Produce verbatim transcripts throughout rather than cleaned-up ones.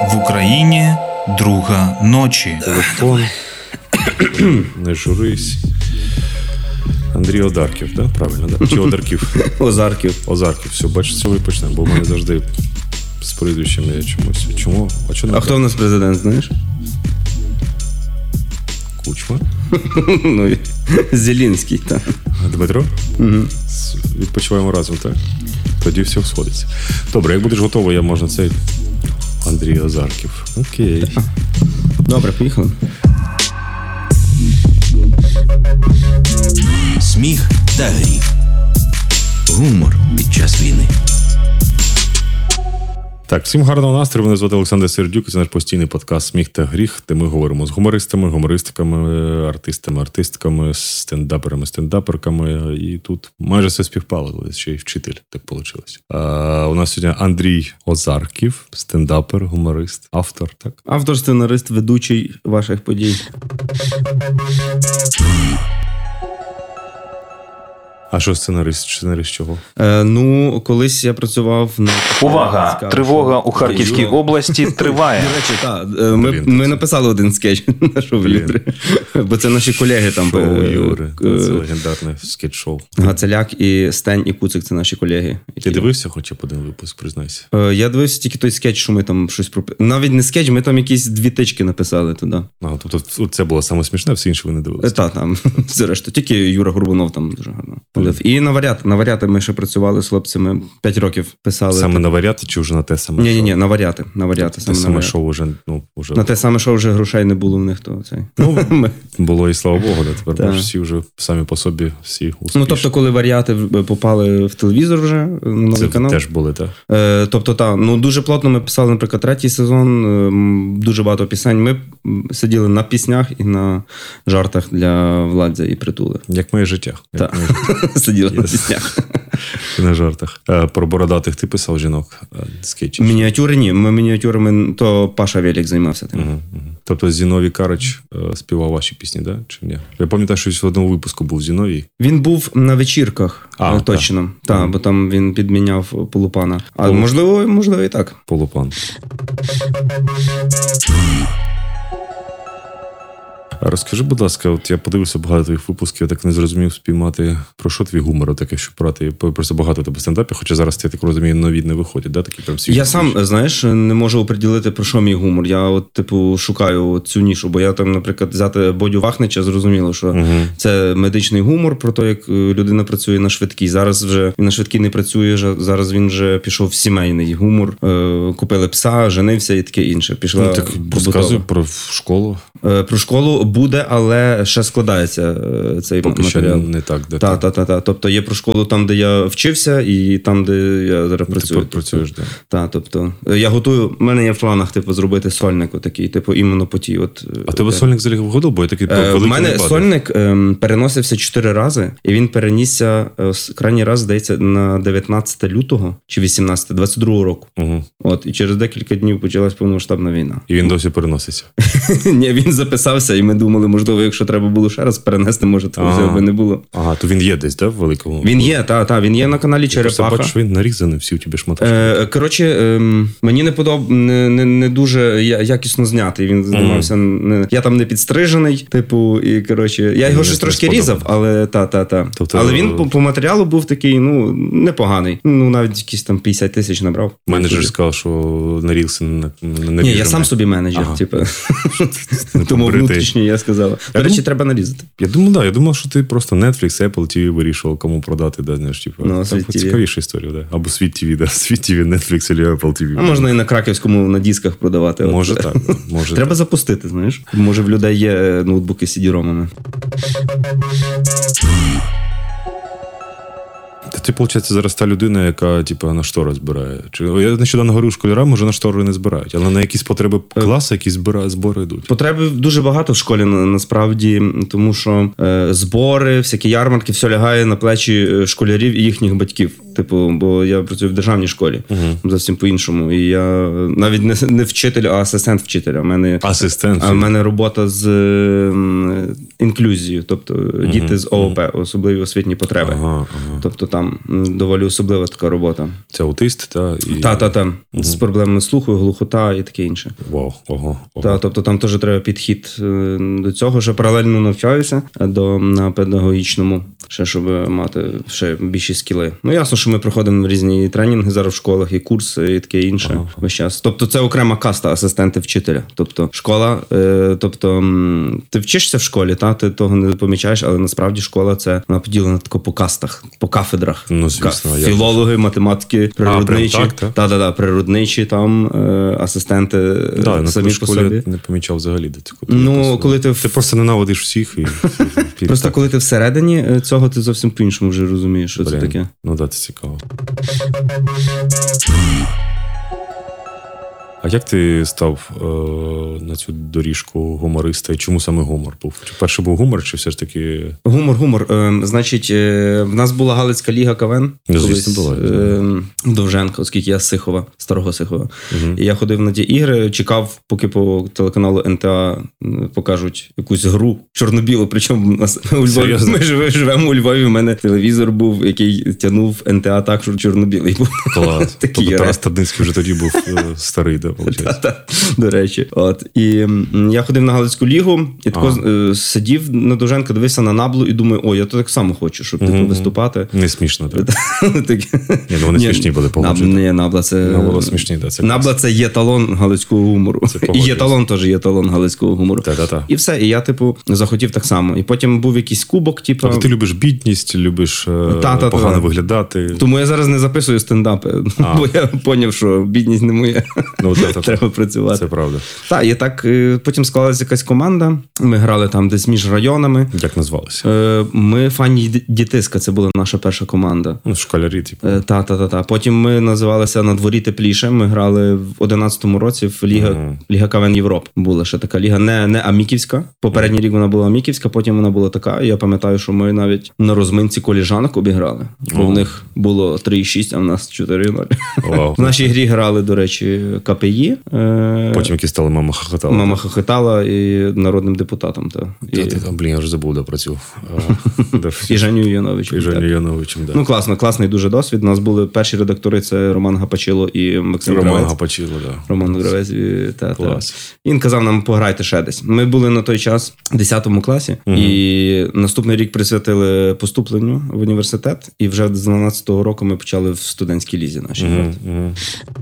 В Україні друга ночі. Телефон. Не журись. Андрій Одарків, да? Правильно, да? Чи Одарків? Озарків. Озарків. Все, бачиш, з цього і почнемо, бо в мене завжди з прізвищем я чомусь. Чому? А, чому а хто в нас президент, знаєш? Кучма? Ну, Зелінський, так. Дмитро? Угу. Відпочиваємо разом, так? Тоді все сходиться. Добре, як будеш готовий, я можна цей... Андрій Озарків. Окей. Добре, поїхали. Сміх та гріх. Гумор під час війни. Так, всім гарного настрою. Мене звати Олександр Сердюк. Це наш постійний подкаст «Сміх та гріх», де ми говоримо з гумористами, гумористиками, артистами, артистками, стендаперами, стендаперками. І тут майже все співпало, ще й вчитель, так вийшло. А, у нас сьогодні Андрій Озарків, стендапер, гуморист, автор, так? Автор, сценарист, ведучий ваших подій. А що сценарист? Сценарист чого? Е, ну, колись я працював на... Увага! Тривога у Харківській області триває. До речі, так. Ми, Блін, ми написали один скетч на шоу Юри. Бо це наші колеги там. Шоу Юри. Це легендарне скетч-шоу. Гацеляк і Стень і Куцик – це наші колеги. Ти дивився хоча б один випуск, признайся? Е, я дивився тільки той скетч, що ми там щось про... Навіть не скетч, ми там якісь дві тички написали туди. Ага, тобто це було саме смішне, всі інші ви не дивилися? Так, там. Все решта. Тільки Юра Горбунов там дуже гарно. І на варіати. На варіати ми ще працювали з хлопцями. П'ять років писали. Саме на варіати чи вже на те саме ні, шоу? Ні-ні, на варіати. На варіати. Те саме шоу вже, ну, вже... На те саме шоу вже грошей не було в них. То цей. Ну, було і слава Богу, да, тепер так. Всі вже самі по собі всі успішні. Ну, тобто, коли варіати попали в телевізор вже, на новий це канал. Це теж були, так? Е, тобто, так, ну, дуже плотно ми писали, наприклад, третій сезон, дуже багато пісень. Ми сиділи на піснях і на жартах для Владзя і Притули. Як моє життя. Так, сиділи на піснях. І на жартах. Про бородатих ти писав жінок? Скетчі? Мініатюри ні. Ми мініатюрами, то Паша Велік займався тим. Угу, угу. Тобто Зіновій Карич співав ваші пісні, да? Чи ні? Я пам'ятаю, що в одному випуску був Зіновій. Він був на вечірках, а, точно. Так, та, угу. Бо там він підміняв Полупана. А Полуп... можливо, можливо і так. Полупан. Розкажи, будь ласка, от я подивився багато твоїх випусків, я так не зрозумів спіймати, про що твій гумор, таке, що брати, просто багато тебе стендапів, хоча зараз, я так розумію, нові не виходять, да? Такі прям свіжі. Я сам, знаєш, не можу оприділити, про що мій гумор. Я от, типу, шукаю цю нішу, бо я там, наприклад, взяти Бодю Вахнича, зрозуміло, що угу. це медичний гумор, про те, як людина працює на швидкій. Зараз вже він на швидкій не працює, зараз він вже пішов в сімейний гумор, купили пса, женився і таке інше. Пішла ну, так розказуй про школу. Про школу буде, але ще складається цей поки матеріал. Ще не так, де та, та, та, та. Тобто є про школу там, де я вчився, і там, де я зараз працюю. Ти працюєш, так. Та, тобто, я готую, в мене є в планах, типу, зробити сольник отакий, типу, іменно по тій. От, а тебе сольник взагалі вгодив, бо я такий великий не бачив? У мене сольник ем, переносився чотири рази, і він перенісся, е, крайній раз, здається, на дев'ятнадцяте лютого, чи вісімнадцяте, двадцять другого року. Угу. От, і через декілька днів почалась повномасштабна війна. І він досі переноситься? Ні, він записався, і ми думали, можливо, якщо треба було ще раз перенести, може, того би не було. Ага, то він є десь, да, в великому? Він є, так, так, він є на каналі Черепаха. Я просто бачу, він нарізаний, всі у тебе шматочки. Е, коротше, е, мені не подоб... не, не, не дуже якісно знятий, він знімався, mm. не... я там не підстрижений, типу, і, коротше, я його щось трошки різав, але та, та, та. Тобто... Але він по, по матеріалу був такий, ну, непоганий. Ну, навіть якісь там п'ятдесят тисяч набрав. Менеджер сказав, що нарізався на, на Ні, я сам собі менеджер, ага. типу. Тому внутрішньо я сказала. До речі, треба нарізати. Я думав, да, я думав, що ти просто Netflix, Apple ті ві вирішував, кому продати, да, знаєш, типу. Ну, там цікавіша історія, да. Або Світ ті ві, да, Світ ті ві, Netflix або Apple ті ві. А можна і на краківському на дисках продавати. Може так, може. Треба запустити, знаєш. Може в людей є ноутбуки з сі ді-ромами. Ти, виходить, зараз та людина, яка, типу, на штори збирає. Чи, я нещодавно говорю школярам, може на штори не збирають, але на якісь потреби класу якісь збира, збори йдуть. Потреби дуже багато в школі, насправді, тому що е, збори, всякі ярмарки, все лягає на плечі школярів і їхніх батьків. Типу, бо я працюю в державній школі, uh-huh. зовсім по-іншому. І я навіть не, не вчитель, а асистент вчителя. У мене, асистент. А в мене робота з інклюзію, тобто mm-hmm. діти з ООП, особливі освітні потреби. Ага, ага. Тобто там доволі особлива така робота. Це аутист, та? І... Та-та-та, mm-hmm. з проблемами слуху, глухота і таке інше. Вау, ого, ого. Та, тобто там теж треба підхід до цього, що паралельно навчаюся до, на педагогічному, ще щоб мати ще більші скіли. Ну, ясно, що ми проходимо різні тренінги зараз в школах, і курси, і таке інше ага. весь час. Тобто це окрема каста асистенти вчителя. Тобто школа, е, тобто ти вчишся в школі, та, ти того не помічаєш, але насправді школа це вона поділена тако по кастах, по кафедрах. Ну, звісно. Філологи, математики, природничі, а, так, та? Та, та, та, природничі там, е, асистенти да, самі по собі. Не помічав взагалі до цього. Ну, коли ти... Ти просто ненавидиш всіх. І... Просто коли ти всередині цього, ти зовсім по-іншому вже розумієш, що Блін, це таке. Ну так, це цікаво. А як ти став е, на цю доріжку гумориста? І чому саме гумор був? Чи перший був гумор, чи все ж таки... Гумор, гумор. Е, значить, е, в нас була Галицька ліга КВН. Ну, звісно, була. Е, Довженка, оскільки я з Сихова, старого Сихова. Угу. І я ходив на ті ігри, чекав, поки по телеканалу ен те а покажуть якусь гру чорно-білу. Причому нас, у Львові, ми живемо у Львові, у мене телевізор був, який тягнув ен те а так, що чорно-білий був. Клас. Тобто Тарас Тадинський вже тоді був старий, да? Та-та, до речі. От. І я ходив на Галицьку лігу, і тако ага. сидів на Довженка, дивився на Наблу і думаю, о, я то так само хочу, щоб типу, mm-hmm. виступати. Не смішно, так? Ні, ну вони смішні були, погоджені. Ні, Набла це... Набла смішні, да, це Набла це є талон галицького гумору. І є талон теж є талон галицького гумору. Та-та-та. І все, і я, типу, захотів так само. І потім був якийсь кубок, типу... Тобто ти любиш бідність, любиш Та-та-та. погано виглядати. Тому я зараз не записую стендапи, а. бо я зрозумів, що бідність не моя. Ну, треба працювати. Це правда. Так, і так потім склалася якась команда. Ми грали там десь між районами. Як назвалися? Ми Фані Дітиска, це була наша перша команда. Ну, школярі, типу. Так, так, так. Потім ми називалися «На дворі тепліше». Ми грали в одинадцятому році в Ліга, mm. Ліга КВН Європ. Була ще така ліга, не, не Аміківська. Попередній mm. рік вона була Аміківська, потім вона була така. І я пам'ятаю, що ми навіть на розминці коліжанок обіграли. Бо mm. в них було три шість, а в нас чотири нуль. Wow. В нашій грі грали, до речі, КПІ. Потім які стали «Мама хохотала». «Мама хохотала» і народним депутатом. Та. Та, і... Та, блін, я вже забув, де працював. І Женю Яновичем. І Женю Яновичем, так. Ну, класно, класний дуже досвід. У нас були перші редактори, це Роман Гапачило і Максим Гравець. Роман Гапачило, так. Роман Гравець. Та, Клас. Та. Він казав нам, пограйте ще десь. Ми були на той час в десятому класі, угу. і наступний рік присвятили поступленню в університет, і вже з дванадцятого року ми почали в студентській лізі нашій угу. грати. Угу.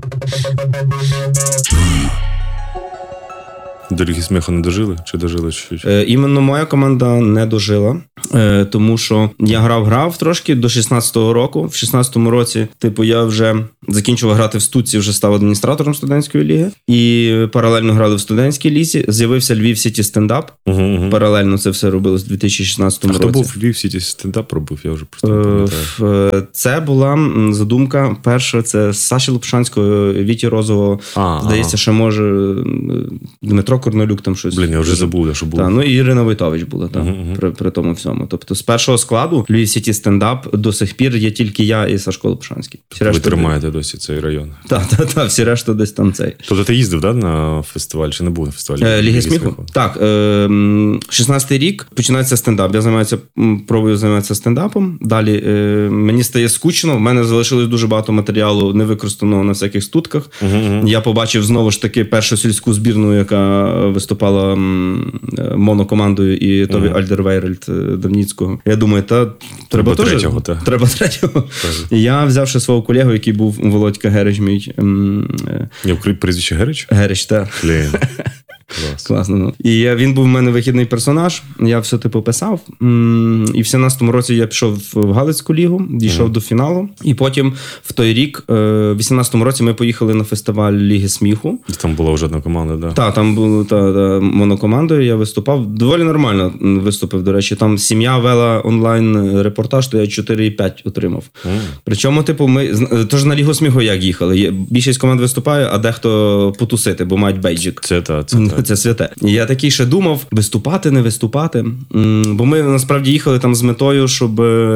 Доріги сміху не дожили? Чи дожили чуть-чуть? Е, іменно моя команда не дожила, е, тому що я грав-грав трошки до шістнадцятого року. В шістнадцятому році, типу, я вже закінчував грати в студці, вже став адміністратором студентської ліги. І паралельно грали в студентській лізі. З'явився Львів Сіті стендап. Угу, угу. Паралельно це все робилось в дві тисячі шістнадцятому році. А хто був Львів Сіті стендап робив? Я вже просто не пам'ятаю. Е, це була задумка перша, це Саші Лопушанського, Віті Розового. А, здається, ага. що може Дмитро Корнелюк там щось. Блін, я вже забув, що було. Та, ну і Ірина Войтович була там, uh-huh. при, при тому всьому. Тобто з першого складу Львів Сіті стендап до сих пір є тільки я і Сашко Лопушанський. Тобто ви тримаєте досі цей район? Так, так, так, всі решта десь там цей. Тобто ти їздив, да, на фестиваль, чи не був на фестивалі? Е, Ліги сміху? Так, е, шістнадцятий рік починається стендап. Я займаюся, пробую займатися стендапом. Далі е, мені стає скучно, в мене залишилось дуже багато матеріалу невикористаного на всяких студках. Uh-huh. Я побачив знову ж таки першу сільську збірну, яка виступала монокомандою, і Тові uh-huh. Альдервейрельд Давніцького. Я думаю, та треба, треба теж. Третього, та. Треба третього. І я, взявши свого колегу, який був Володька Герич, мій... Я прізвище Герич? Герич, так. Блін. Клас. Класно. Ну. І я, він був в мене вихідний персонаж, я все типу писав. І в сімнадцятому році я пішов в Галицьку лігу, дійшов mm. до фіналу. І потім в той рік, в вісімнадцятому році, ми поїхали на фестиваль Ліги сміху. Там була вже одна команда, так? Да? Так, там була та, та, монокомандою, я виступав. Доволі нормально виступив, до речі. Там сім'я вела онлайн-репортаж, то я чотири і п'ять отримав. Mm. Причому, типу, ми, тож на Лігу сміху як їхали. Більшість команд виступає, а дехто потусити, бо мають бейджик. Це так, це так. це святе. І я такий ще думав, виступати, не виступати. Бо ми насправді їхали там з метою, щоб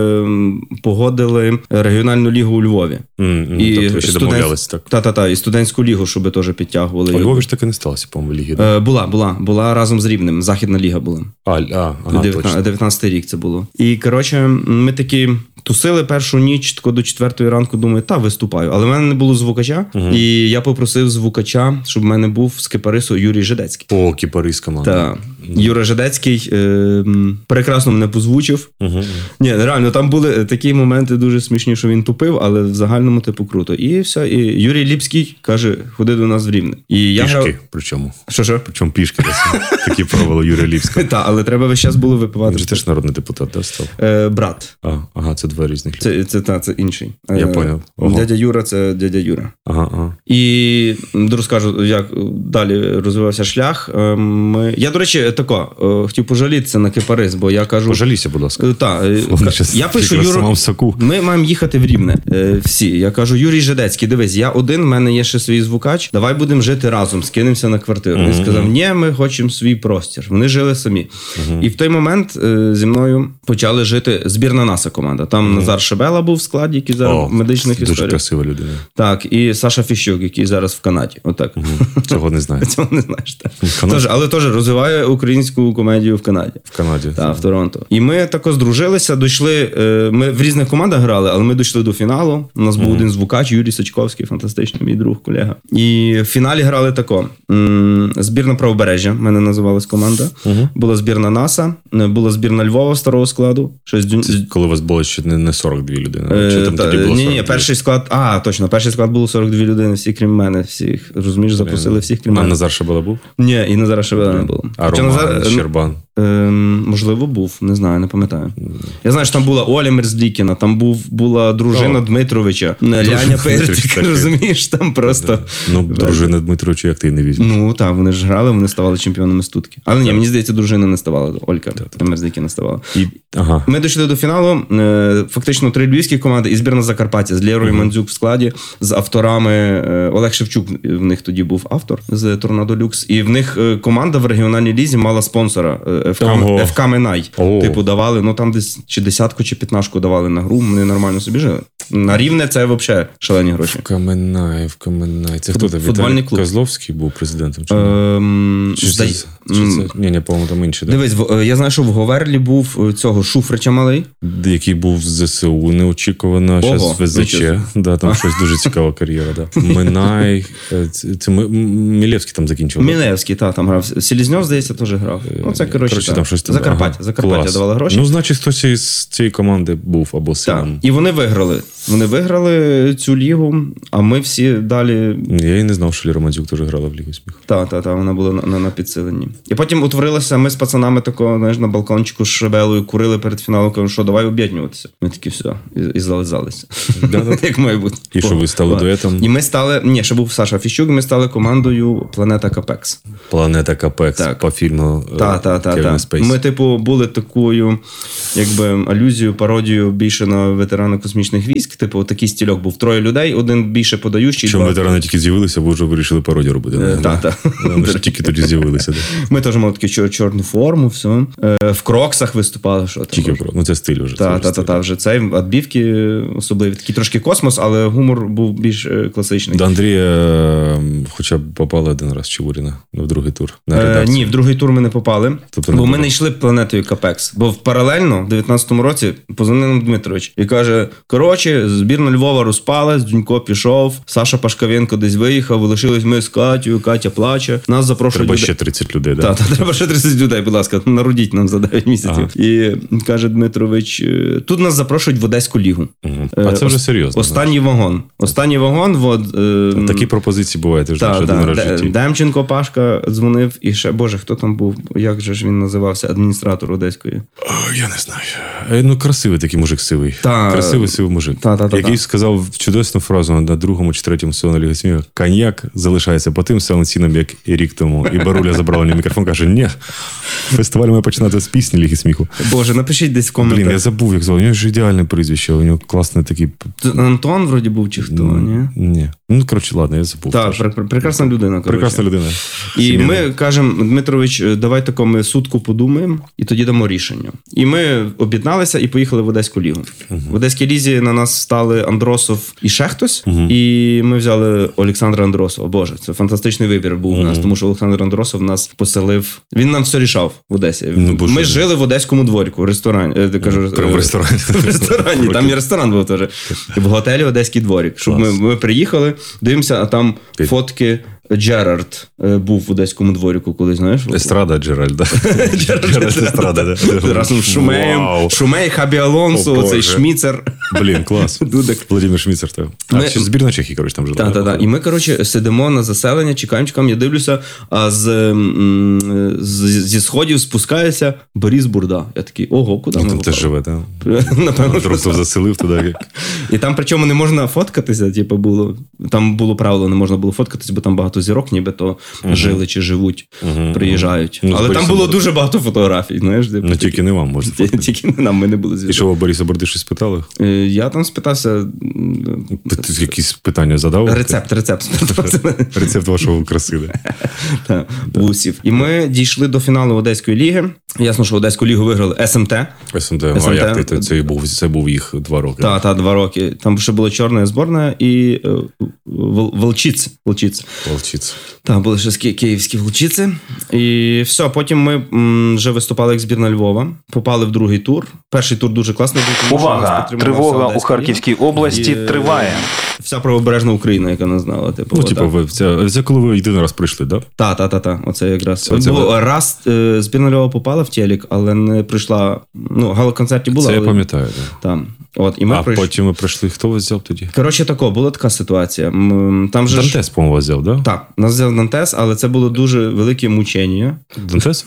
погодили регіональну лігу у Львові. Mm-hmm. І тобто ви ще студент... домовлялися, так? Та-та-та, і студентську лігу, щоб теж підтягували. У Львові ж таки не сталося, по-моєму, ліги. Е, була, була. Була разом з Рівнем. Західна ліга була. А, а ага, точно. дев'ятнадцятий рік це було. І, коротше, ми такі тусили першу ніч, тако до четвертої ранку, думаю, та, виступаю. Але в мене не було звукача, uh-huh. і я попросив звукача, щоб в мене був з кипарису Юрій Жидецький. О, кипарис команда. Так. Uh-huh. Юра Жидецький е- прекрасно мене позвучив. Uh-huh. Ні, реально, там були такі моменти дуже смішні, що він тупив, але в загальному типу круто. І все. І Юрій Ліпський каже, ходи до нас в Рівне. І я пішки, грав... причому. Що-що? Причому пішки. Такі правила Юрія Ліпського. Так, але треба весь час було випивати. Він же теж народний депутат, да, став? Е, брат. А, ага, це два різних. Це, це, та, це інший. Я е, поняв. Дядя Юра – це дядя Юра. Ага, ага. І розкажу, як далі розвивався шлях. Ми... Я, до речі, тако, хотів пожалітися на кипарис, бо я кажу... Пожалійся, будь ласка. Так, я пишу Юру, ми маємо їхати в Рівне всі. Я кажу, Юрій Жидецький, дивись, я один, в мене є ще свій звукач, давай будемо жити разом, скинемося на квартиру. Mm-hmm. Він сказав, ні, ми хочемо свій простір. Вони жили самі. Mm-hmm. І в той момент зі мною почали жити збірна НАСА команда. Там mm-hmm. Назар Шебела був в складі, який зараз oh, в медичних дуже історіях. Дуже красива людина. Так, і Саша Фіщук, який зараз в Канаді. Отак. Mm-hmm. Цього не знаю. Цього не знаєш, так. Тож, але теж розвиває українську комедію в Канаді. В Канаді. Так, в Торонто. І ми тако здружилися, дійшли, ми в різних командах грали, але ми дійшли до фіналу. У нас був mm-hmm. один звукач, Юрій Сачковський, фантастичний мій друг, колега. І в фіналі грали тако. Збірна Правобережжя, в мене називалась команда. Uh-huh. Була збірна НАСА, була збірна Львова старого складу. Щось... Це коли у вас було ще не сорок дві людини? Чи е, там та, тоді було ні, ні, перший склад, а, точно, перший склад було сорок дві людини, всі крім мене, всіх, розумієш, запросили всіх крім мене. А Назар Шебела був? Ні, і Назара Шебела не було. А Роман Назар... Щербан? Е, можливо, був, не знаю, не пам'ятаю. Я знаю, що там була Оля Мерзлікіна, там був, була дружина О. Дмитровича, Ляня Перцик, розумієш, там просто... Ну, дружина Дмитровича, як ти не візьмеш? Ну, так, вони ж грали, вони ставали чемпіонами студки. Але ні, мені здається, дружина не ставала, Олька Мерзлікіна ставала. І... Ага. Ми дійшли до фіналу, фактично три львівські команди і збірна Закарпаття з Лєрою uh-huh. Мандзюк в складі, з авторами, Олег Шевчук в них тоді був автор з Торнадо Люкс, і в них команда в регіональній лізі мала спонсора еф ка Минай. Oh. Типу давали, ну там десь чи десятку, чи п'ятнашку давали на гру, вони нормально собі жили. На Рівне це взагалі шалені гроші. еф ка Минай, еф ка Минай. Це хто там? Футбольний клуб. Козловський був президентом? Чи ем, чи це, чи це? Ні, не, по-моєму, там інший. Дивись, да? Я знаю, що в Говерлі був цього Шуфрича малий. Який був в зе се у неочікувано, а зараз в ес зет че. Да, там щось дуже цікава кар'єра. Да. Минай, це, це Мілевський там закінчив. Мілевський, так, там грав. Селізньов, здається, теж грав. Ну, це, коротше, коротше там щось там. Закарпаття, ага. Закарпаття давали гроші. Ну, значить, хтось із цієї команди був або сином. І вони виграли. Вони виграли цю лігу, а ми всі далі... Я і не знав, що Лєра Мандзюк теж грала в Лігу сміху. Так, так, так, вона була на, на, на підсиленні. І потім утворилося, ми з пацанами такого, знаєш, на балкончику з Шебелою курили перед фіналом, кажуть, що давай об'єднуватися. Ми такі, все, і, і зализалися. Як має бути. І що ви стали дуетом? І ми стали, ні, ще був Саша Фіщук, і ми стали командою Планета Капекс. Планета Капекс, по фільму Кевіна Спейсі. Ми, типу, були такою, якби, алюзією, пародією більше на ветерана космічних військ. Типу, такий стільок був. Троє людей, один більше подаючий. Чому ветерани тільки з'явилися, ви вже вирішили пародію робити. Так, так. Ми ж тільки тоді з'явилися. Ми теж мали таку чорну форму, все. В кроксах виступали. Тільки в кроксах. Ну, це стиль вже. Так, так, так. Вже цей, відбивки особливі. Такий трошки космос, але гумор був більш класичний. До Андрія хоча б попали один раз Чевуріна в другий тур. Е, ні, в другий тур ми не попали. Тобто бо не ми не йшли планетою Капекс. Бо паралельно в дев'ятнадцятому році позвонив нам Дмитрович і каже, коротше, збірна Львова розпалась, Дзюнько пішов, Саша Пашкавенко десь виїхав, лишились ми з Катю, Катя плаче. Нас запрошують... Треба ще тридцять людей, да? Так, та, треба ще тридцять людей, будь ласка, народіть нам за дев'ять місяців. Ага. І каже Дмитрович, тут нас запрошують в Одеську лігу. Угу. А це вже серйозно. Останній вагон. Останній вагон. Вот, е... Такі пропозиції бувають вже та, один раз в житті. Демченко Пашка дзвонив і ще, боже, хто там був? Як же ж він називався? Адміністратор Одеської. О, я не знаю. Ну, красивий такий мужик сивий. Та, красивий сивий мужик. Та, та, та, який та. сказав чудесну фразу на другому чи третьому сезоні Ліги сміху. Коньяк залишається по тим самим цінам, як і рік тому. І Баруля забрала мікрофон каже, ні, фестиваль має починати з пісні Ліги сміху. Боже, напишіть десь в коментарях. Блін, я забув, як звав. У нього ж ідеальне прізвище, у нього класний такий... Антон вроді був чи хто, ні? Ні. Ну, коротше, ладно, я забув. Так, пр- прекрасна людина, коротше. Прекрасна людина. І Сім'яна. ми кажемо, Дмитрович, давай тако ми сутку подумаємо, і тоді дамо рішення. І ми об'єдналися і поїхали в Одеську лігу. Uh-huh. В Одеській лізі на нас стали Андросов і ще хтось, uh-huh. і ми взяли Олександра Андросова. Боже, це фантастичний вибір був uh-huh. у нас, тому що Олександр Андросов нас поселив. Він нам все рішав в Одесі. Ну, ми боже. жили в Одеському дворіку, в ресторані. Я кажу, Прямо в ресторані. В ресторані, там і ресторан був теж. В готелі Одеський дворик. Щоб ми, ми приїхали, дивимося, а там Під. фотки... Джерард був в Одеському дворику колись, знаєш? Естрада Джеральд, да. Джеральд Естрада, да. Разом з Шумеєм. Шумей, Хабі Алонсо, цей Шміцер. Блін, клас. Дудек. Володимир Шміцер. А, ми... збірна Чехії, коротше, там жила. Так, так, так. І ми, коротше, сидимо на заселення, чекаємо, чекаємо, я дивлюся, а з, з, зі сходів спускається Борис Бурда. Я такий, ого, куди ми попали? Там теж живе, так? Напевно, що хто заселив туди. І там, причому, не можна фоткатися, типу, було. Там було правило, не можна було фоткатися, бо там багато зірок, нібито uh-huh. жили чи живуть, uh-huh. приїжджають. Ну, але там було дуже багато фотографій, знаєш. Ну, тільки такі... не вам, може. Тільки не нам, ми не були зв'язку. І що, ви Бориса Бурди щось спитали? Я там спитався... Ти якісь питання задав? Рецепт, рецепт. Рецепт вашого краси, так. Вусів. І ми дійшли до фіналу Одеської ліги. Ясно, що Одеську лігу виграли ес ем те. ес ем те, а як ти? Це був, це був їх два роки. Так, так, два роки. Там ще була чорна зборна і Волчиць. Волчиць. Волчиць. Так, були ще київські Волчиці. І все, потім ми м, вже виступали як збірна Львова, попали в другий тур. Перший тур дуже класний був. Увага! Тривога у Харківській області і, триває. Вся правобережна Україна, яка нас знала. Типу, ну, типу, ви, це, це коли ви єдиний раз прийшли, так? Так, так, так. Та. Оце якраз. Це, це Бо ви... раз е, збірна Львова попала в телек, але не прийшла, ну, гала-концерті була. Це але... я пам'ятаю, так. Там. От, і ми а прийшли... потім ми прийшли, хто вас взяв тоді? Коротше, тако, була така ситуація. Там же Дантес, ж... по-моєму, вас взяв, так? Да? Так, нас взяв Дантес, але це було дуже велике мучення. Дантес?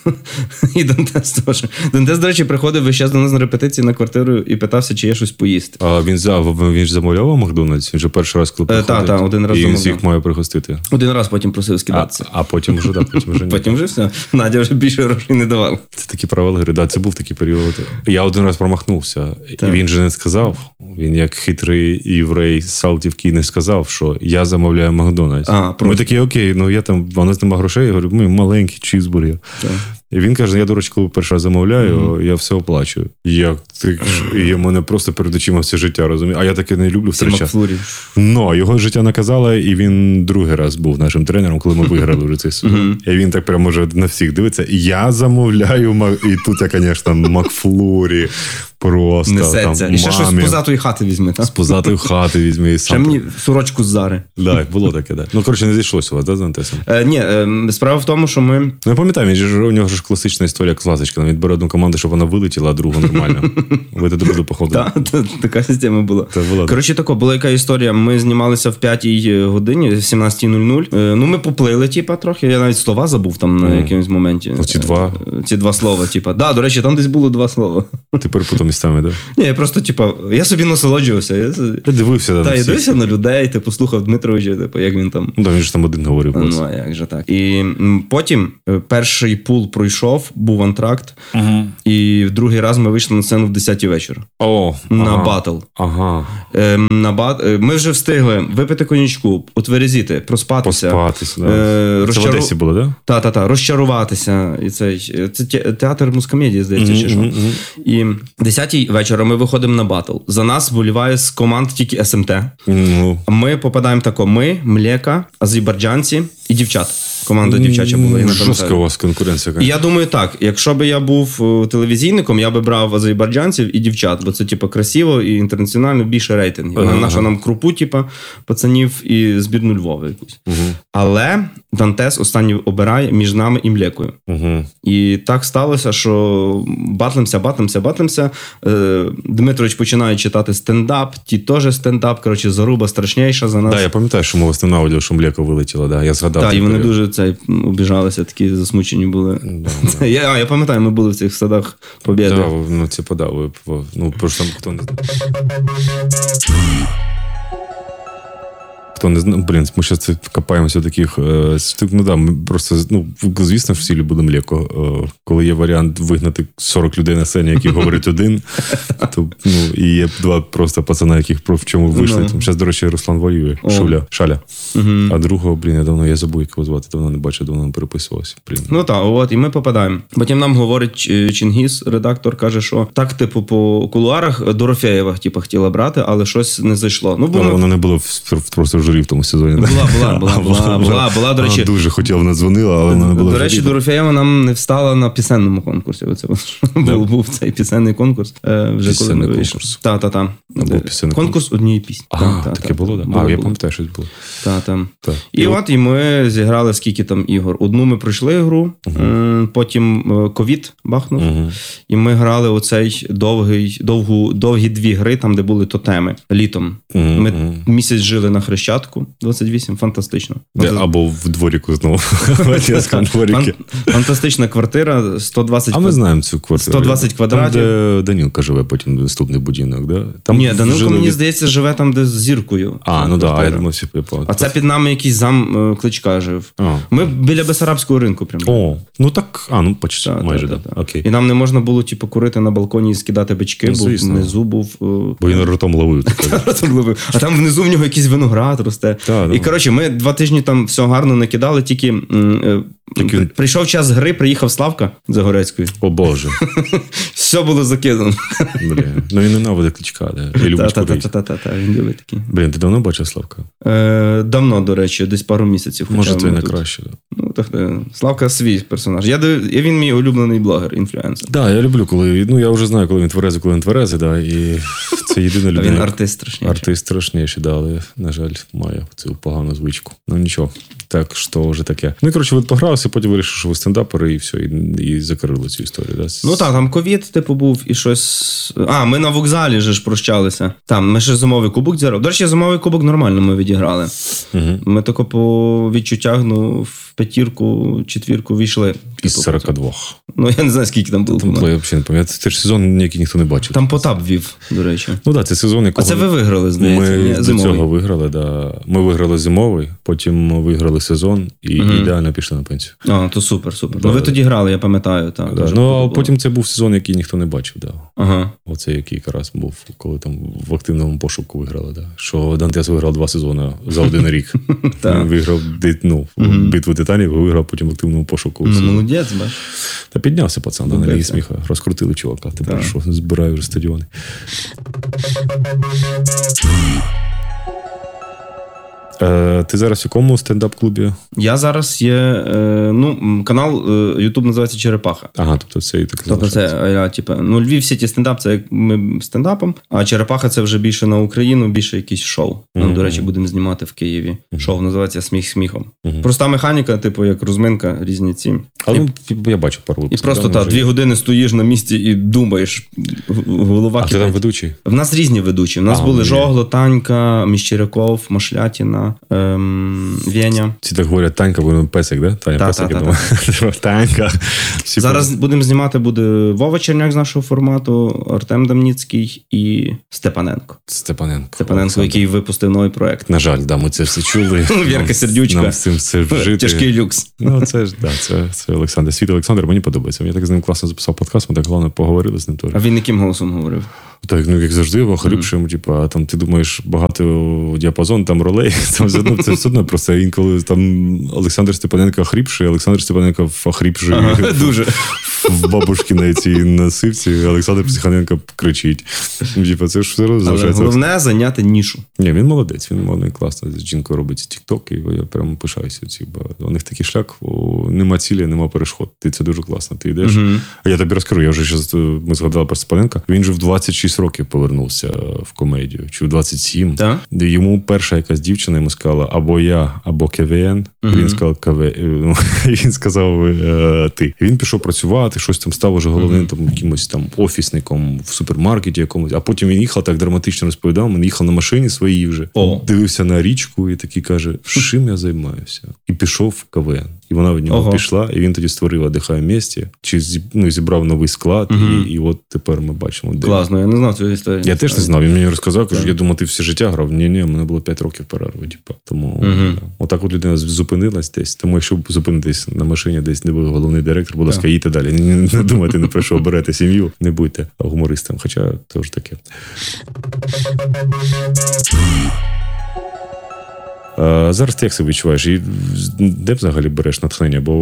І Дантес теж. Дантес, до речі, приходив весь час до нас на репетиції на квартиру і питався, чи є щось поїсти. А він взяв, він ж замовляв у Макдональдс? Він же перший раз, коли приходить. Так, так, один раз і замовляв. він всіх має пригостити. Один раз потім просив скидатися. А, а потім вже, так, потім вже ні. Потім вже все. Надя вже більше грошей не давала. Це такі правила гри. Да, це був такий період. Я один раз промахнувся. Так. І він же не сказав, він як хитрий єврей з Салтівки не сказав, що я замовляю Макдональдс. А, ми такі, окей, ну я там, у нас нема грошей, я говорю, ми маленький чізбургер. Так. І він каже, я, до речі, коли перший раз замовляю, mm-hmm. я все оплачую. Як ти, і в мене просто перед очима все життя, розумієш? А я таке не люблю втрачати. Ну, його життя наказало, і він другий раз був нашим тренером, коли ми виграли вже цей сезон. Mm-hmm. І він так прямо може на всіх дивиться. Я замовляю, і тут я, звісно, Макфлурі. Просто несеться. Там, і ще щось з позатої хати візьме, так? З позатої хати візьме. І сам... Ще мені сорочку з Зари. Так, було таке, так. Ну, коротше, не зійшлося у вас, так, з Дантесом? Е, ні, е, справа в тому, що ми... Ну, я пам'ятаю, він ж, у нього ж класична історія класичка. Він бере одну команду, щоб вона вилетіла, а другу нормально. Ви туди були походили. Так, така система була. Коротше, тако, була яка історія. Ми знімалися в п'ятій годині, в сімнадцятій нуль нуль. Ну, ми поплили, типа, трохи. Я навіть слова забув там на якомусь моменті. Ці два? Ці два слова, типа. Да, до речі, там десь було два слова. Ти перепутав містами, так? Ні, я просто, типу, я собі насолоджувався. Я, я дивився на Та, я дивився на людей, типу, слухав Дмитровича, типу, як він там... Ну, він ж там один говорив. Ну, а як же так. І потім перший пул пройшов, був антракт, uh-huh. і в другий раз ми вийшли на сцену в десятій вечора. Oh, на ага. батл. Ага. Е, на бат... Ми вже встигли випити коньячку, отверезіти, проспатися. Поспатися, да. Е, розчару... Це в Одесі було, так? Да? Та-та-та, розчаруватися. І цей... Це театр мускомедії, здається, mm-hmm, чи що. Mm-hmm. І в десятій вечора ми виходимо на батл. За нас вболіває з команд тільки ес ем те. Mm-hmm. Ми попадаємо тако. Ми, Млека, азербайджанці і дівчат. Команда дівчача була. Mm-hmm. Жорстка у вас конкуренція. І я думаю так, якщо б я був телевізійником, я би брав азербайджанців і дівчат, бо це, типу, красиво і інтернаціонально більше рейтингів. Uh-huh. Наша нам крупу, типу, пацанів і збірну Львова якусь. Uh-huh. Але Дантес останній обирає між нами і Млекою. Uh-huh. І так сталося, що батлимся, батлимся, батлимся. Дмитрович починає читати стендап, ті теж стендап. Коротше, заруба страшніша за нас. Так, да, я пам'ятаю, що ми вас ненавиділи, що Млека вилетіла. Да, я згадав. Так, і вони дуже цей, обіжалися, такі засмучені були. Да, я, я пам'ятаю, ми були в цих садах Побєди. Так, да, ну це подав. Ну, просто там хто не... хто не знає, блін, ми зараз копаємося в таких, ну да, ми просто, ну, звісно, всі любили Млеко. Коли є варіант вигнати сорок людей на сцені, які говорять один, то, ну, і є два просто пацана, яких про в чому вийшли. No. Там зараз, до речі, Руслан воює, oh. Шуля, Шаля. Uh-huh. А другого, блін, я давно, я забув, як його звати, давно не бачив, давно не переписувався. Блін. Ну так, от, і ми попадаємо. Потім нам говорить Чингіз, редактор, каже, що так, типу, по кулуарах Дорофєєва, типу, хотіла брати, але щось не зайшло. Ну, бо але ми... вона не була в, просто в журі в тому сезоні. Була, була, була, була, була, була, до речі. Вона дуже хотіла, вона дзвонила, але вона не була в журі. До речі, Дорофєєва нам не встала на пісенному конкурсі. Оце був, був цей пісенний конкурс. Вже пісенний коли конкурс. Та, та, та. Конкурс, конкурс однієї пісні. А, та, таке та, було, так? А, я пам'ятаю, щось було. Та, та. Та. І, і от, і ми зіграли скільки там ігор. Одну ми пройшли ігру, uh-huh. потім ковід бахнув, uh-huh. і ми грали оцей довгий, довгу, довгі дві гри, там, де були тотеми, літом. Uh-huh. Ми місяць жили на Хрещатку, двадцять вісім, фантастично. Де, або в дворіку знову. Фантастична квартира, сто двадцять А ми знаємо цю квартиру. сто двадцять квадратів. Там, де Данілка живе, потім наступний будинок, да? Там ні, Данилко, мені від... здається, живе там, де з зіркою. А, ну так, да, я думав, всі попали. А це під нами якийсь зам Кличка жив. А. Ми біля Бесарабського ринку прямо. О, ну так, а, ну почти, та, майже, так. Да. Да. Окей. І нам не можна було, типу, курити на балконі і скидати бички, ну, бо внизу був... Бо він ротом ловив. Ротом ловив. А там внизу в нього якийсь виноград росте. Та, і, коротше, ми два тижні там все гарно накидали, тільки... Такі... Прийшов час гри, приїхав Славка Загорецької. О, Боже. Все було закидано. Блін, ну він ненавидить Кличка, да? І любить курити. Та-та-та, він любить такі. Блін, ти давно бачив Славка? Е, давно, до речі, десь пару місяців. Може, це найкраще. Да. Ну, так, Славка свій персонаж. Я, я він мій улюблений блогер, інфлюенсер. Так, да, я люблю, коли, ну я вже знаю, коли він тверезий, коли він тверезий, да, і це єдина людина. Він артист страшніший. Артист страшніший, да, але, на жаль, має цю погану звичку. Ну, нічого. Так, що вже таке. Ну, і, коротше, от погрався, потім вирішив, що ви стендапери, і все, і, і закрили цю історію. Да? Ну, так, там ковід, типу, був, і щось... А, ми на вокзалі же ж прощалися. Там, ми ще зимовий кубок зіграли. До речі, зимовий кубок нормально ми відіграли. Угу. Ми тако по відчуттях, ну, в п'ятірку, четвірку війшли. Із сорок два. Ну, я не знаю, скільки там було. Там, я взагалі не пам'ятаю. Це ж сезон, який ніхто не бачив. Там Потап вів, до речі. Ну, так, да, це сезон, якого... А це ви виграли, здається? Ми до цього виграли, да. Ми виграли зимовий, потім ми виграли сезон і угу. ідеально пішли на пенсію. А, то супер, супер. Да. Ну, ви тоді грали, я пам'ятаю. Так, да. Ну, а потім це був сезон, який ніхто не бачив, да. Ага. Оце який якраз був, коли там в активному пошуку виграли, да. Що Дантес виграв два сезони за один рік. Він виграв, ну, битву титанів, виграв потім в активному пошуку. Ну, молодець, бач. Та піднявся пацан, на лігі сміха. Розкрутили чувака. Тепер що, збираю вже стадіони. Е, ти зараз в якому стендап-клубі? Я зараз є, е, ну, канал YouTube називається Черепаха. Ага, тобто це і так Тобто це, я, типу, ну, Львів Сіті стендап, це як ми стендапом, а Черепаха це вже більше на Україну, більше якийсь шоу. Mm-hmm. Ну, до речі, будемо знімати в Києві. Mm-hmm. Шоу називається «Сміх сміхом». Mm-hmm. Проста механіка, типу, як розминка, різні ці. Але і, я бачу пару випусків. І просто, так, дві години стоїш на місці і думаєш. Голова а кипить. ти там ведучий? В нас різні ведучі. В нас а, були є. Жогло, Танька, Міщеряков, Машлятіна, ем, Веня. Ці так говорять, Танька, бо песик, да? Таня, та, песик, та, я думаю. Та, Танька. Всі зараз по... будемо знімати, буде Вова Черняк з нашого формату, Артем Дамніцький і Степаненко. Степаненко. Степаненко, Олександр. Який випустив новий проект. На жаль, да, ми це все чули. Вірка Сердючка. Нам з цим все вжити. Тяжкий люкс. Ну, це ж, да, це, це Олександр. Світ Олександр, мені подобається. Я так з ним класно записав подкаст, ми так головне поговорили з ним теж. А він яким голосом говорив? Так, ну, як завжди, охрипшим, mm-hmm. типу, а там ти думаєш, багато діапазон, там ролей, там все одно, це все одно просто інколи там Олександр Степаненко охрипший, Олександр Степаненко охрипший. Ага, дуже. В бабушки на цій насивці, Олександр Психоненко кричить. Типу, це ж все одно залишається. Але головне зайняти нішу. Ні, він молодець, він молодий, класно. З жінкою робить тік-ток, і я прямо пишаюся. Ці, бо у них такий шлях, о, нема цілі, нема перешкод. Ти це дуже класно, ти йдеш. Mm-hmm. А я тобі розкажу, я вже щас, ми згадали про Степаненка, він же в двадцять шість років повернувся в комедію, чи в двадцять сім. Так? Йому перша якась дівчина йому сказала, або я, або КВН. Mm-hmm. Він сказав, КВН. Він сказав, ти. Він пішов працювати, щось там став уже головним mm-hmm. там, якимось там офісником в супермаркеті якомусь. А потім він їхав, так драматично розповідав, він їхав на машині своїй вже, oh. дивився на річку і такий каже, чим я займаюся? І пішов в КВН. І вона від нього Ого. пішла, і він тоді створив «Одихай вместе», чи ну, зібрав новий склад, mm-hmm. і, і от тепер ми бачимо. Де... Класно, я не знав цю історію. Я теж не знав, він мені розказав, кажу, я думав, ти все життя грав. Ні-ні, у мене було п'ять років перерви. Типу. Тому угу. отак от людина зупинилась десь. Тому якщо зупинитись на машині десь, де був головний директор, будь ласка, їдьте далі. Не, не думайте, не про що оберете сім'ю, не будьте гумористом. Хоча це вже таке. А зараз ти як себе відчуваєш? І де взагалі береш натхнення? Бо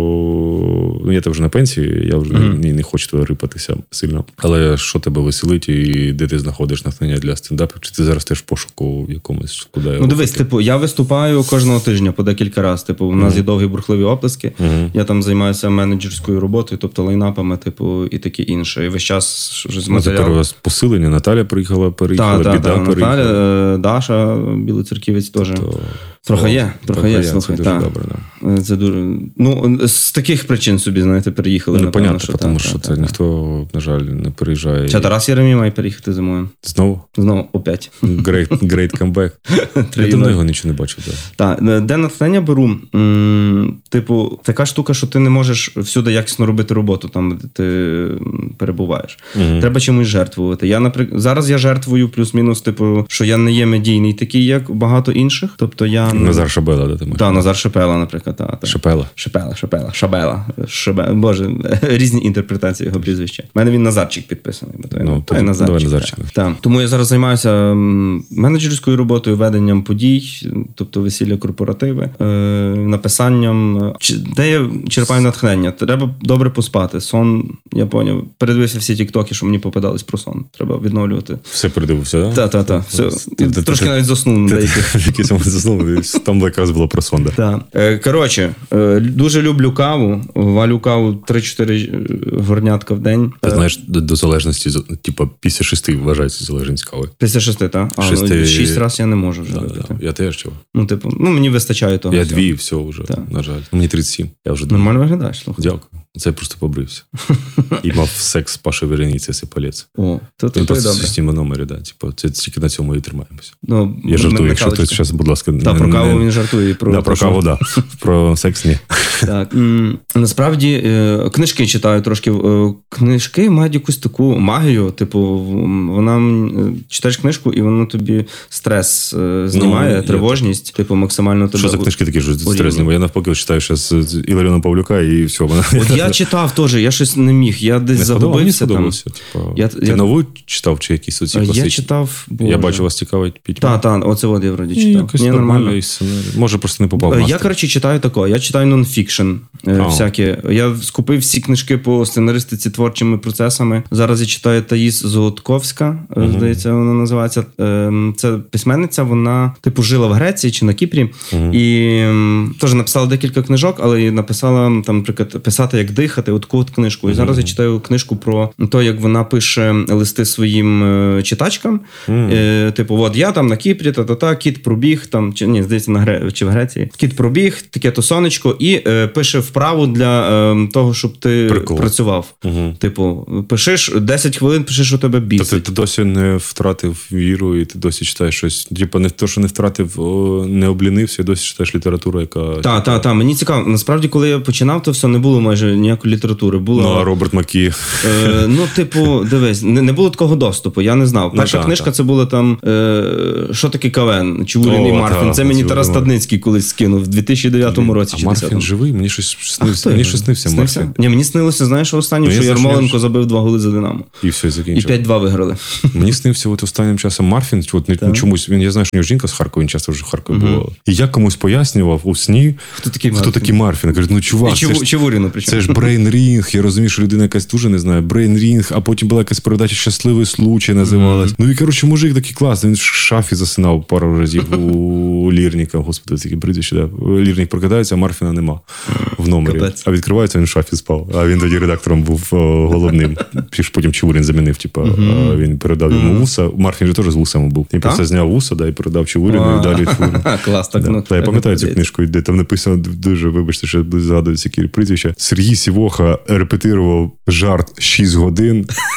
ну, я вже на пенсії, я вже mm-hmm. не, не хочу туди рипатися сильно. Але що тебе веселить і де ти знаходиш натхнення для стендапу? Чи ти зараз теж в пошуку якомусь? Куди ну дивись, типу, я виступаю кожного тижня по декілька разів. Типу, у нас mm-hmm. є довгі бурхливі оплески. Mm-hmm. Я там займаюся менеджерською роботою, тобто лайнапами, типу, і таке інше. І весь час з матеріалу. Тепер у вас посилення. Наталя приїхала, переїхала, та, Біда та, переїхала. Наталя, Даша, Білоцерківець теж. То... Трохи є, трохи є, слухай. Це дуже та. добре, да. Це дуже... Ну, з таких причин собі, знаєте, переїхали. Ну, напевно, понятно, що тому та, що та, це та, ніхто, на жаль, не переїжджає. Чи Тарас Єремій має переїхати зимою? Знову? Знову, опять. Great, great comeback. Я давно його нічого не бачив. Так, та, де натхнення беру, м, типу, така штука, що ти не можеш всюди якісно робити роботу, там, де ти перебуваєш. Угу. Треба чимось жертвувати. Я, наприклад, зараз я жертвую плюс-мінус, типу, що я не є медійний такий, як багато інших. Тобто я... Назар Шабела, де ти маєш? Так, Назар Шапела, наприклад. Та, та. Шапела? Шапела, Шапела, Шабела. Шабела. Боже, різні інтерпретації його прізвища. У мене він Назарчик підписаний. Бо той, ну, той Назарчик. Давай Назарчик. Так. Тому я зараз займаюся менеджерською роботою, веденням подій, тобто весілля, корпоративи, е, написанням. Де я черпаю натхнення? Треба добре поспати. Сон, я поняв. Передивився всі тіктоки, що мені попадались про сон. Треба відновлювати. Все передивився, так? Так, так, так. Трошки навіть заснув на деяких. Якийсь момент заснув, там якраз було про сон. Так. Коротше, дуже люблю каву. Валю каву три-чотири горнятка в день. Ти знаєш, до залежності, типу, після шести вважається залежність кави. Після шести, так? А, шести... ну, шість разів я не можу вже. Да, да. Я теж чого. Ну, типу, ну, мені вистачає того. Я всього. дві і все вже, так. На жаль. Мені тридцять сім. Я вже нормально виглядаєш, слухай. Дякую. Це я просто побрився. І мав секс з Пашою Вереніцею Сипалець. О, то ти просто в системі номері, да. Типу, це тільки на цьому і тримаємося. Ну, я жартую, якщо хтось зараз, будь ласка, та, не... про каву він жартує. Про, да, про каву, так. Да. Про секс ні. Так. Насправді, книжки читаю трошки. Книжки мають якусь таку магію, типу, вона читаєш книжку, і воно тобі стрес знімає, ну, тривожність, я... типу, максимально тебе... Що за книжки такі, що стрес знімає? Я навпаки читаю зараз Іларіона Павлюка, і все. Вона... От я читав теж, я щось не міг, я десь не загубився там. Типу, я, ти я... нову читав чи якісь оці класичні? Я читав, боже. Я бачу, вас цікавить Пітьма. Так, так, оце от я вроді читав. Якось Ні, нормально. Може, просто не попав в мастер. Я, коротше, читаю такого, я читаю нонфікшн всякі. Я скупив всі книжки по сценаристиці творчими процесами. Зараз я читаю Таїс Золотковська, uh-huh. здається, вона називається. Це письменниця, вона, типу, жила в Греції чи на Кіпрі. Uh-huh. І теж написала декілька книжок, але написала, там, наприклад, писати, як дихати, от таку от книжку. І uh-huh. зараз я читаю книжку про те, як вона пише листи своїм читачкам. Uh-huh. Типу, от я там на Кіпрі, та-та-та, кіт пробіг, там, чи, ні, здається, на Гре... чи в Греції. Кіт пробіг, таке-то сонечко, і е, пише вправу для е, того, щоб ти Прикол. працював. Uh-huh. Типу, пишеш десять хвилин, пишеш, у тебе бісить. Тобто ти досі не втратив віру, і ти досі читаєш щось, типу, не то, що не втратив, не облінився, і досі читаєш літературу, яка... Так, так, так, мені цікаво. Насправді, коли я починав, то все, не було майже ніякої літератури. Було... Ну, а Роберт Макі? Е, ну, типу, дивись, не, не було такого доступу, я не знав. Перша ну, та, книжка, та. це була там, е, що таке КВН, Чевурін і Марфін. Та, це мені Тарас Стадницький колись скинув в дві тисячі дев'ятому році. А Марфін живий? Мені щось снився, мені щось снився, снився? Марфін. Ні, мені снилося, знаєш, останнім, що Ярмоленко забив два голи за Динамо. І все, закінчив. І п'ять-два виграли. Мені снився от останнім часом Марфін, от, чомусь, він, я знаю, що у нього жінка з Харкова, він часто вже в Харкові uh-huh. була. І я комусь пояснював у сні, хто такий Марфін. Хто такий Марфін. Кажуть, ну чувак, це, Чев, Чевуріну, це ж брейн-рінг, я розумію, що людина якась дуже не знає, брейн-рінг, а потім була якась передача «Щасливий случай» називалась. Uh-huh. Ну і, коротше, мужик такий класний, він в шафі засинав пару разів у Лірніка, господи, такі прізвище, да. Лірнік прокидається, а Марфіна нема в номері. Капець. А відкривається, він в шафі спав. А він тоді редактором був о, головним. Потім Чевурін замінив, типу, uh-huh. він передав йому uh-huh. вуса. Марфін же теж з вусами був. Він просто зняв вуса, да, і передав Чевуріну, і далі Чевурін. Клас, так. Да. Ну, та, я пам'ятаю цю книжку, де там написано дуже, вибачте, що згадують ці прізвища. Сергій Сівоха репетирував жарт шість годин.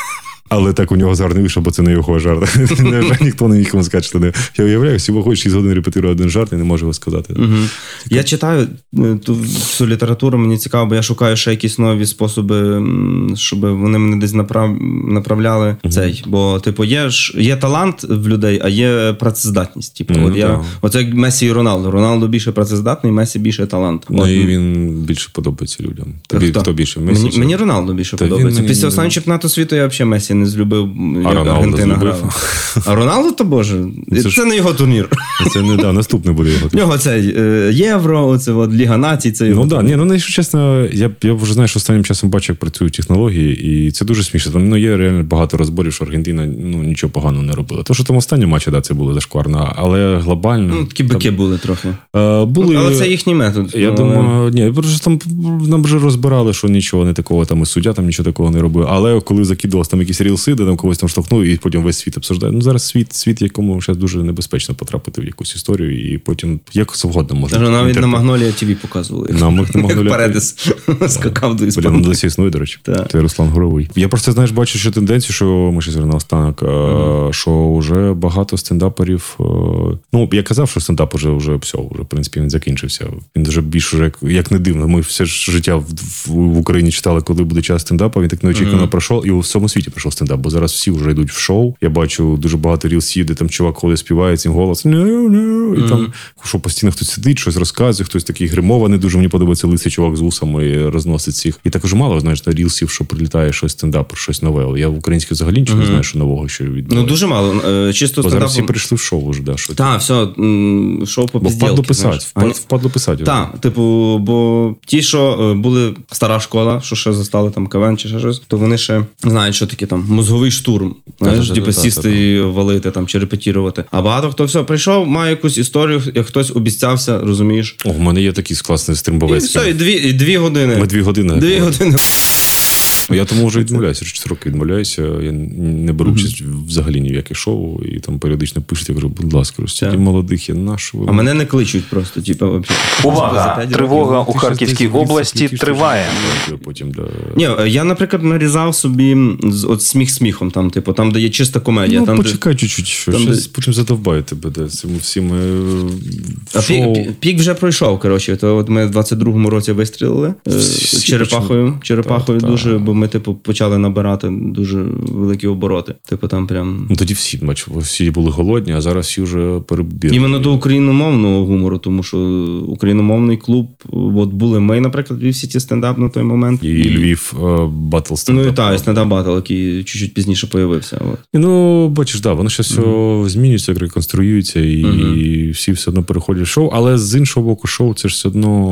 Але так у нього жарт не вийшов, бо це не його жарт. Ніхто не міг йому сказати, що не... Я уявляю, всі виходять шість годин репетирує один жарт і не може його сказати. Угу. Я читаю ту всю літературу, мені цікаво, бо я шукаю ще якісь нові способи, щоб вони мене десь направ... направляли угу. цей. Бо, типу, є ж є талант в людей, а є працездатність. Типу, mm, от я... да. Оце як Месі і Роналдо. Роналдо більше працездатний, Месі більше талант. Ну от... і він більше подобається людям. Тобі хто, хто більше? Месі, мені, мені Роналдо більше Та подобається. Він... Після останнього чемпіонату світу я взагалі Месі не злюбив, а як Аргентина грала. А Роналдо, то боже, це, це ж... не його турнір. Це не, да, наступний буде його турнір. В нього цей е, Євро, оце от, Ліга націй, це його. Ну так, да, ну, якщо чесно, я, я вже знаю, що останнім часом бачу, як працюють технології, і це дуже смішно. Там ну, є реально багато розборів, що Аргентина ну, нічого поганого не робила. То, що там останні матчі, да, це було зашкварно, але глобально... Ну, такі бики там... були трохи. А, були... Але це їхній метод. Я але... думаю, ні, просто там нам вже розбирали, що нічого не такого, там і суддя там нічого такого не робив. Але коли закидувалось там якісь рілси, де там когось там штовхнули, і потім весь світ обсуждає. Ну, зараз світ, світ якому зараз дуже небезпечно потрапити в якусь історію, і потім як завгодно може. Навіть інтерпрет... на Магнолія ТВ показували. На Магнолія. Як Паредес скакав до Іспанії. Блін, досі існує, до речі. Це Руслан Горовий. Я просто, знаєш, бачу, що тенденцію, що ми ще звернемо останок, mm-hmm. що вже багато стендаперів, ну, я казав, що стендап уже, вже все, вже, в принципі, він закінчився. Він вже більш, уже, як не дивно, ми все ж життя в, в, в Україні читали, коли буде час стендапа, він так неочікувано mm-hmm. пройшов, і у всьому світі пройшов стендап, бо зараз всі вже йдуть в шоу. Я бачу дуже багато рілсів, де там чувак ходить, співає цим голосом, і там, що постійно хтось сидить, щось розказує, хтось такий гримований, дуже мені подобається лисий чувак з вусами розносить всіх. І також мало, знаєш, на рілсів, що прилітає щось стендап, щось нове. Але я в українській взагалі нічого mm-hmm. не знаю, що нового, що відбувається. Ну, дуже мало. Чисто бо зараз всі прийшли в шоу вже, да, що. Так, все, шоу по бо впадло писати, впад, впадло писати. Так, типу, бо ті, що були стара школа, що ще застали там КВН чи ще щось, то вони ще знають, що таке там мозговий штурм. Знаєш, типу, сісти і валити, там, чи репетірувати. А багато хто все прийшов, має якусь історію, як хтось обіцявся, розумієш. О, в мене є такий класний стримбовець. І все, і дві, і дві години. Ми дві години. Дві години. Я тому вже відмовляюся, чотири роки відмовляюся, я не беру участь mm-hmm. взагалі ні в яке шоу, і там періодично пишуть, я кажу, будь ласка, стільки yeah. молодих є, нашу. А мене не кличуть просто, типу, увага, тривога у Харківській області триває. Потім, да... Ні, я, наприклад, нарізав собі от сміх сміхом, там, типу, там, де є чиста комедія. Ну, там, почекай де... чуть-чуть, що, там, щас де... потім задовбаю тебе, де цим всім а шоу... пік, пік вже пройшов, коротше, то от ми в двадцять другому році вистрілили Всі черепахою, черепахою так, дуже, так. бо ми, типу, почали набирати дуже великі обороти. Типу, там прям... Ну, тоді всі, бач, всі були голодні, а зараз всі вже перебірили. Іменно до україномовного гумору, тому що україномовний клуб, от були ми, наприклад, Львів Сіті стендап на той момент. І, і... Львів батл стендап. Ну, і так, і стендап батл, який чуть-чуть пізніше появився. От. І, ну, бачиш, да, воно зараз mm-hmm. все змінюється, реконструюється, і mm-hmm. всі все одно переходять в шоу, але з іншого боку шоу це ж все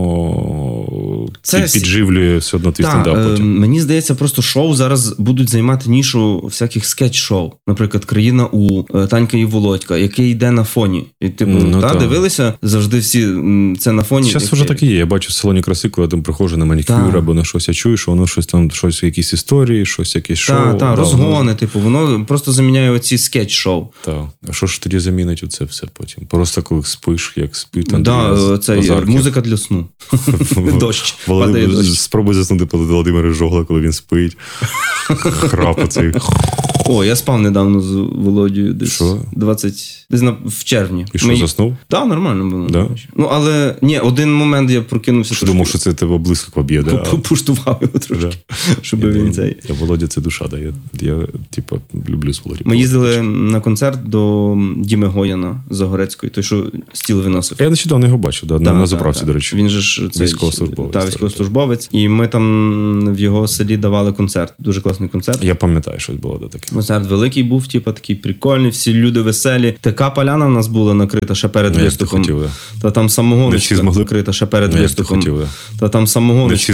одно це підживлює все одно твій та, стендап потім. Е, мені здається, просто шоу зараз будуть займати нішу всяких скетч-шоу. Наприклад, «Країна У», «Танька і Володька», який йде на фоні. І, типу, ну, та, та. дивилися завжди всі це на фоні. Зараз вже так і є. Я бачу в салоні краси, коли я там приходжу на манікюр або на щось, я чую, що воно щось там, щось, якісь історії, щось, якесь шоу. Так, та, розгони, воно... типу, воно просто заміняє оці скетч-шоу. Так. А що ж тоді замінить оце все потім? Просто коли спиш, як спить Андрій. Да, це музика для сну. Дощ. Падає дощ. Спробуй заснути проти Володимира Жогла, коли він спить. Храп оцей. О, я спав недавно з Володією десь. Що? двадцять Десь на, в червні. І що, Ми... заснув? Так, да, нормально було. Да? Ну, але, ні, один момент я прокинувся. Що думав, що це тебе близько поб'є, да? Пуштував його трошки, да. щоб я він цей. Я Володя, це душа, да. Я, я типу, люблю з Володю. Ми їздили на концерт до Діми Гояна Загорецької, той, що стіл виносив. Я нещодавно його бачив, да, да, на заправці, да, до речі. Він же ж цей, військовослужбовець. Так, військовослужбовець. І ми там в його селі давали концерт. Дуже класний концерт. Я пам'ятаю, щось було до таке. Концерт великий був, типу, такий прикольний, всі люди веселі. Така поляна в нас була накрита ще перед я виступом. Хотів, да. Та там самогоночка змогли... накрита ще перед я виступом. Хотів, да. Та там самогоночка